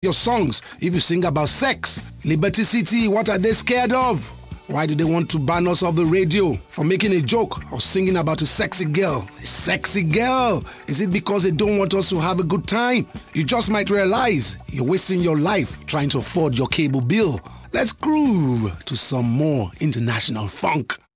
your songs if you sing about sex? Liberty City, what are they scared of? Why do they want to ban us off the radio for making a joke or singing about a sexy girl? A sexy girl? Is it because they don't want us to have a good time? You just might realize you're wasting your life trying to afford your cable bill. Let's groove to some more international funk.